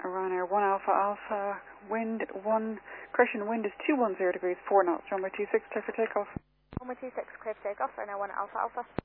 Ryanair 1 Alpha Alpha, wind 1, correction, wind is 210 degrees, 4 knots, runway 26, clear for takeoff. Runway 26, clear for takeoff, Ryanair 1 Alpha Alpha.